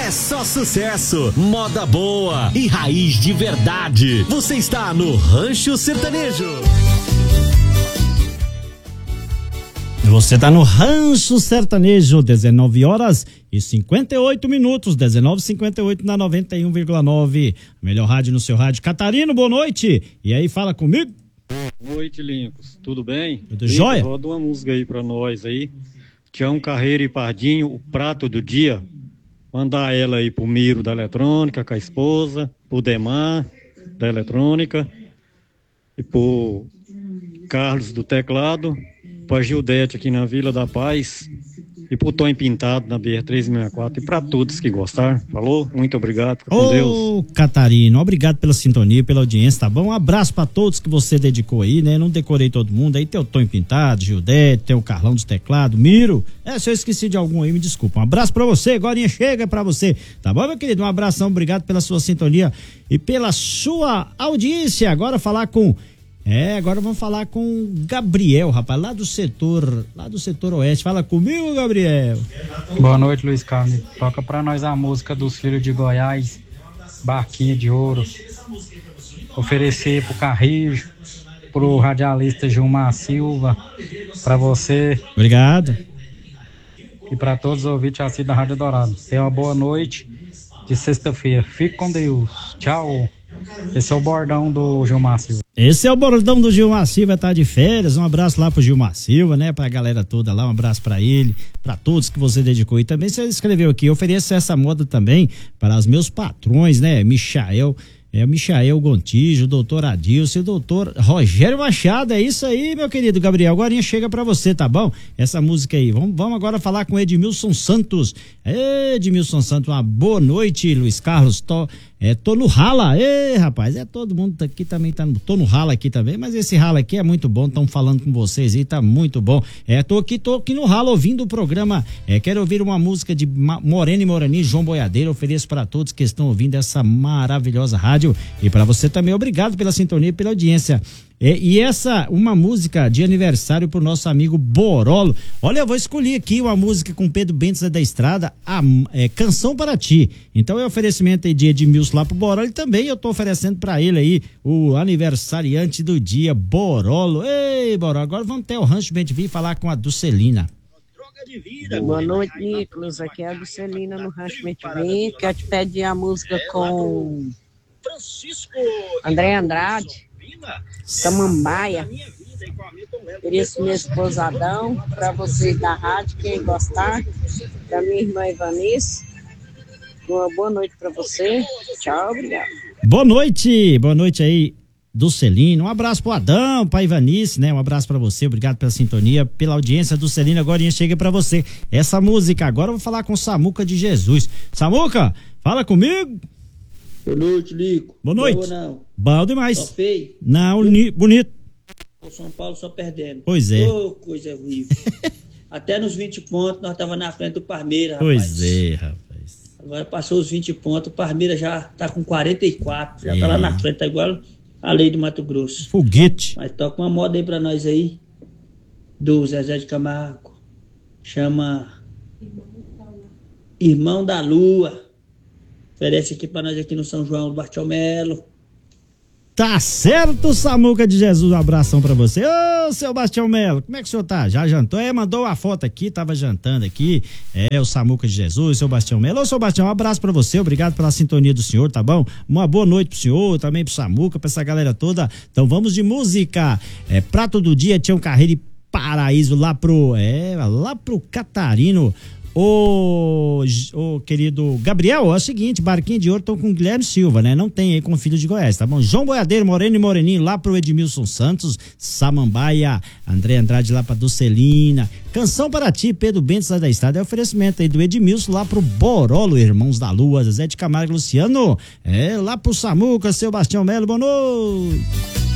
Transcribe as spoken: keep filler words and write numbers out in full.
é só sucesso, moda boa e raiz de verdade. Você está no Rancho Sertanejo. Você está no Rancho Sertanejo, dezenove horas e cinquenta e oito minutos, dezenove e cinquenta e oito na noventa e um vírgula nove. Melhor rádio no seu rádio. Catarino, boa noite. E aí, fala comigo. Boa noite, Lincos. Tudo bem? Tudo jóia? Roda uma música aí pra nós aí. Tião Carreiro e Pardinho, o prato do dia. Mandar ela aí pro Miro da eletrônica, com a esposa, pro Demar da eletrônica e pro Carlos do teclado, pra Gildete aqui na Vila da Paz e pro Tom Pintado na B R trezentos e sessenta e quatro e pra todos que gostaram. Falou? Muito obrigado. Fica com Deus. Ô, Catarino, obrigado pela sintonia, pela audiência, tá bom? Um abraço pra todos que você dedicou aí, né? Não decorei todo mundo, aí tem o Tom Pintado, Gildete, tem o Carlão dos teclados, Miro. É, se eu esqueci de algum aí, me desculpa. Um abraço pra você, agorinha chega pra você, tá bom, meu querido? Um abração, obrigado pela sua sintonia e pela sua audiência. Agora falar com... É, agora vamos falar com o Gabriel, rapaz, lá do setor, lá do setor oeste. Fala comigo, Gabriel. Boa noite, Luiz Carlos. Toca pra nós a música dos Filhos de Goiás, Barquinha de Ouro. Oferecer pro Carrijo, pro radialista Gilmar Silva, pra você. Obrigado. E pra todos os ouvintes assim da Rádio Dourado. Tenha uma boa noite de sexta-feira. Fique com Deus. Tchau. Esse é o bordão do Gilmar Silva. Esse é o bordão do Gilmar Silva, tá de férias. Um abraço lá pro Gilmar Silva, né? Pra galera toda lá, um abraço pra ele, pra todos que você dedicou. E também você escreveu aqui, ofereço essa moda também para os meus patrões, né? Michael, é o Michael Gontijo, o doutor Adilson e o doutor Rogério Machado. É isso aí, meu querido Gabriel. Agora chega pra você, tá bom? Essa música aí. Vamos, vamos agora falar com Edmilson Santos. Edmilson Santos, uma boa noite, Luiz Carlos. Tô, é, tô no rala. Ei, rapaz, é todo mundo aqui também tá no, tô no rala aqui também, mas esse rala aqui é muito bom. Estão falando com vocês aí, tá muito bom. É, tô aqui, tô aqui no rala ouvindo o programa. É, quero ouvir uma música de Moreno e Morani, João Boiadeiro. Ofereço para todos que estão ouvindo essa maravilhosa rádio. E para você também, obrigado pela sintonia e pela audiência. É, e essa, uma música de aniversário pro nosso amigo Borolo. Olha, eu vou escolher aqui uma música com Pedro Bentes da Estrada, a é, Canção para Ti. Então é oferecimento aí de Edmilson lá pro Borolo e também eu tô oferecendo para ele aí o aniversariante do dia, Borolo. Ei, Borolo, agora vamos até o Rancho Bem Te Vi falar com a Dulcelina. Boa noite, Nicolas. Aqui é a Dulcelina no Rancho Bem Te Vi. Quero te pedir a música com André Andrade, Samambaia. Por isso, meu esposadão, para vocês da rádio, quem gostar, da minha irmã Ivanice. Uma boa noite para você. Tchau, obrigado. Boa noite, boa noite aí, Dulcelina. Um abraço pro Adão, pra Ivanice, né? Um abraço pra você, obrigado pela sintonia, pela audiência. Dulcelina, agora chega pra você essa música. Agora eu vou falar com Samuca de Jesus. Samuca, fala comigo. Boa noite, Lico. Boa noite. Boa, não. Bom demais. Só feio? Não, ni, bonito. O São Paulo só perdendo. Pois é. Oh, coisa horrível. Até nos vinte pontos nós tava na frente do Parmeira, rapaz. Pois é, rapaz. Agora passou os vinte pontos, o Parmeira já tá com quarenta e quatro. Já é. tá lá na frente, tá igual a lei do Mato Grosso. Foguete. Mas toca uma moda aí pra nós aí, do Zezé de Camargo. Chama Irmão da Lua. Oferece aqui pra nós aqui no São João do Bartolomelo. Tá certo, Samuca de Jesus, um abração pra você. Ô, seu Bastião Melo, como é que o senhor tá? Já jantou? É, mandou uma foto aqui, tava jantando aqui. É, o Samuca de Jesus, seu Bastião Melo. Ô, seu Bastião, um abraço pra você, obrigado pela sintonia do senhor, tá bom? Uma boa noite pro senhor, também pro Samuca, pra essa galera toda. Então vamos de música. É, Prato do Dia, Tião Carreiro e Paraíso, lá pro, é, lá pro Catarino. Ô, ô, querido Gabriel, é o seguinte, Barquinha de Ouro estão com o Guilherme Silva, né? Não tem aí com o Filho de Goiás, tá bom? João Boiadeiro, Moreno e Moreninho lá pro Edmilson Santos, Samambaia, André Andrade lá pra Dulcelina, Canção para Ti, Pedro Bentes lá da Estrada, é oferecimento aí do Edmilson lá pro Borolo, Irmãos da Lua, Zezé de Camargo e Luciano, é lá pro Samuca, seu Bastião Melo, boa noite.